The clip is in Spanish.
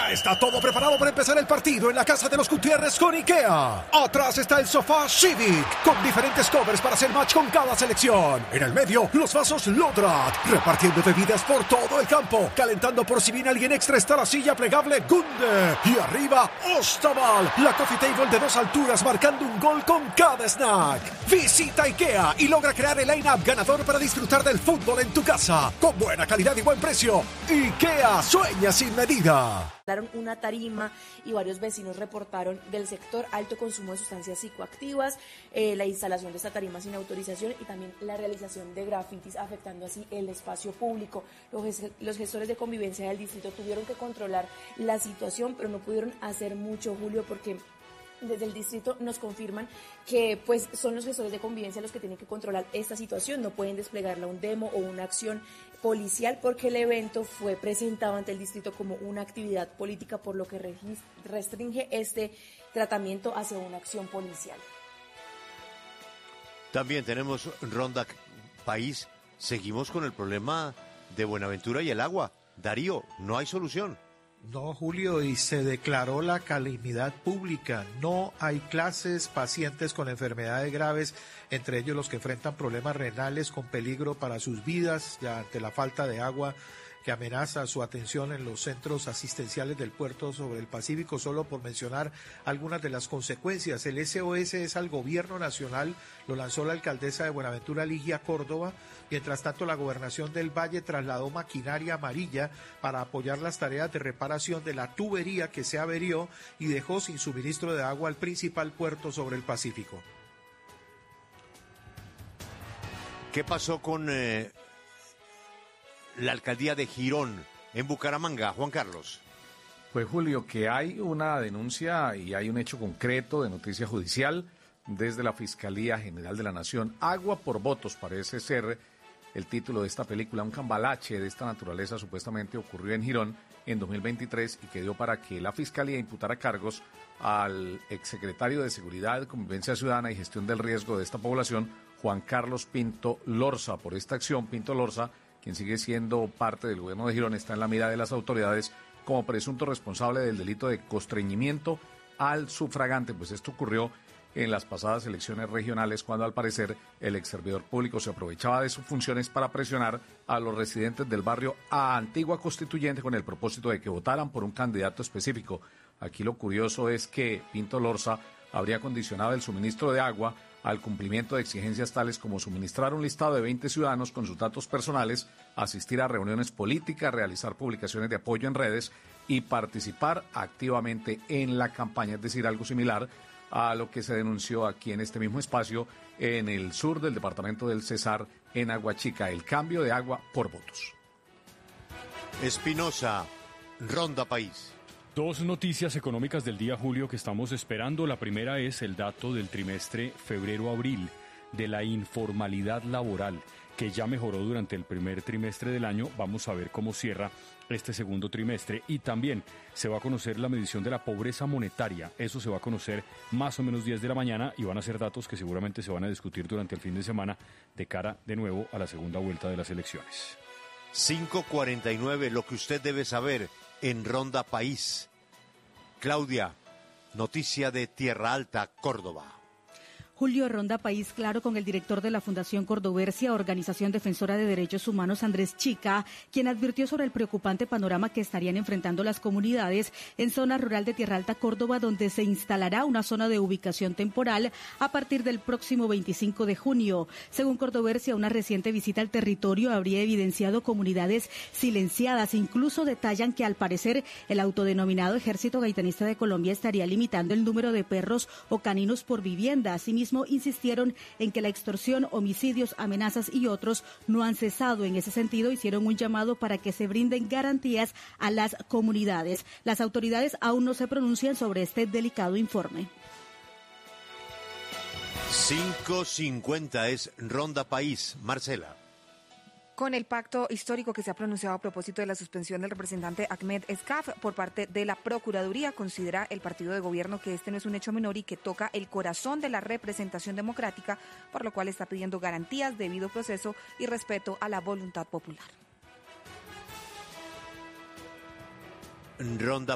Ya está todo preparado para empezar el partido en la casa de los Gutiérrez con IKEA. Atrás está el sofá Civic, con diferentes covers para hacer match con cada selección. En el medio, los vasos Lodrat, repartiendo bebidas por todo el campo. Calentando por si viene alguien extra está la silla plegable Gunde. Y arriba, Ostaval, la coffee table de 2 alturas marcando un gol con cada snack. Visita IKEA y logra crear el line-up ganador para disfrutar del fútbol en tu casa. Con buena calidad y buen precio. IKEA sueña sin medida. Una tarima y varios vecinos reportaron del sector alto consumo de sustancias psicoactivas, la instalación de esta tarima sin autorización y también la realización de grafitis afectando así el espacio público. Los gestores de convivencia del distrito tuvieron que controlar la situación, pero no pudieron hacer mucho, Julio, porque desde el distrito nos confirman que pues son los gestores de convivencia los que tienen que controlar esta situación, no pueden desplegarla un demo o una acción policial porque el evento fue presentado ante el distrito como una actividad política, por lo que restringe este tratamiento hacia una acción policial. También tenemos Ronda País, seguimos con el problema de Buenaventura y el agua. Darío, no hay solución. No, Julio, y se declaró la calamidad pública. No hay clases, pacientes con enfermedades graves, entre ellos los que enfrentan problemas renales con peligro para sus vidas, ya ante la falta de agua que amenaza su atención en los centros asistenciales del puerto sobre el Pacífico, solo por mencionar algunas de las consecuencias. El SOS es al gobierno nacional, lo lanzó la alcaldesa de Buenaventura, Ligia Córdoba. Mientras tanto, la gobernación del Valle trasladó maquinaria amarilla para apoyar las tareas de reparación de la tubería que se averió y dejó sin suministro de agua al principal puerto sobre el Pacífico. ¿Qué pasó con la alcaldía de Girón en Bucaramanga, Juan Carlos? Pues Julio, que hay una denuncia y hay un hecho concreto de noticia judicial desde la Fiscalía General de la Nación. Agua por votos parece ser el título de esta película. Un cambalache de esta naturaleza supuestamente ocurrió en Girón en 2023 y que dio para que la Fiscalía imputara cargos al exsecretario de Seguridad, Convivencia Ciudadana y Gestión del Riesgo de esta población, Juan Carlos Pinto Lorza. Por esta acción, Pinto Lorza, quien sigue siendo parte del gobierno de Girón, está en la mira de las autoridades como presunto responsable del delito de constreñimiento al sufragante. Pues esto ocurrió en las pasadas elecciones regionales, cuando al parecer el exservidor público se aprovechaba de sus funciones para presionar a los residentes del barrio Antigua Constituyente con el propósito de que votaran por un candidato específico. Aquí lo curioso es que Pinto Lorza habría condicionado el suministro de agua al cumplimiento de exigencias tales como suministrar un listado de 20 ciudadanos con sus datos personales, asistir a reuniones políticas, realizar publicaciones de apoyo en redes y participar activamente en la campaña, es decir, algo similar a lo que se denunció aquí en este mismo espacio en el sur del departamento del Cesar, en Aguachica, el cambio de agua por votos. Espinosa, Ronda País. Dos noticias económicas del día, Julio, que estamos esperando. La primera es el dato del trimestre febrero-abril de la informalidad laboral, que ya mejoró durante el primer trimestre del año. Vamos a ver cómo cierra este segundo trimestre. Y también se va a conocer la medición de la pobreza monetaria. Eso se va a conocer más o menos 10 de la mañana y van a ser datos que seguramente se van a discutir durante el fin de semana de cara de nuevo a la segunda vuelta de las elecciones. 5:49, lo que usted debe saber en Ronda País. Claudia, noticia de Tierra Alta, Córdoba. Julio, Ronda País Claro con el director de la Fundación Cordoversia, organización defensora de derechos humanos, Andrés Chica, quien advirtió sobre el preocupante panorama que estarían enfrentando las comunidades en zona rural de Tierra Alta, Córdoba, donde se instalará una zona de ubicación temporal a partir del próximo 25 de junio. Según Cordoversia, una reciente visita al territorio habría evidenciado comunidades silenciadas. Incluso detallan que al parecer el autodenominado Ejército Gaitanista de Colombia estaría limitando el número de perros o caninos por vivienda. Asimismo, insistieron en que la extorsión, homicidios, amenazas y otros no han cesado. En ese sentido, hicieron un llamado para que se brinden garantías a las comunidades. Las autoridades aún no se pronuncian sobre este delicado informe. 5:50 es Ronda País. Marcela. Con el pacto histórico que se ha pronunciado a propósito de la suspensión del representante Ahmed Escaf por parte de la Procuraduría, considera el partido de gobierno que este no es un hecho menor y que toca el corazón de la representación democrática, por lo cual está pidiendo garantías, debido proceso y respeto a la voluntad popular. Ronda